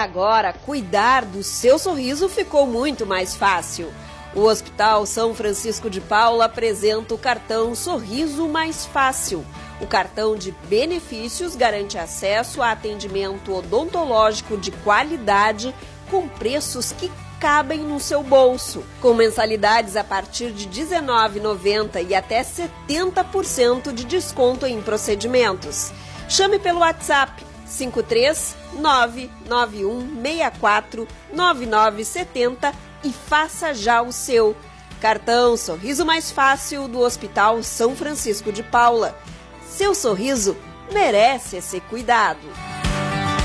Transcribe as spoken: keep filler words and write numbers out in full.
agora, cuidar do seu sorriso ficou muito mais fácil. O Hospital São Francisco de Paula apresenta o cartão Sorriso Mais Fácil. O cartão de benefícios garante acesso a atendimento odontológico de qualidade com preços que cabem no seu bolso, com mensalidades a partir de dezenove reais e noventa centavos e até setenta por cento de desconto em procedimentos. Chame pelo WhatsApp cinco três nove nove um seis quatro nove nove sete zero e faça já o seu. Cartão Sorriso Mais Fácil do Hospital São Francisco de Paula. Seu sorriso merece esse cuidado.